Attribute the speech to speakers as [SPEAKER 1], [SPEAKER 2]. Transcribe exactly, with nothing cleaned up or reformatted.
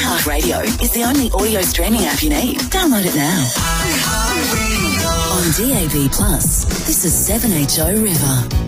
[SPEAKER 1] iHeartRadio is the only audio streaming app you need. Download it now. On D A B Plus, this is seven H O River.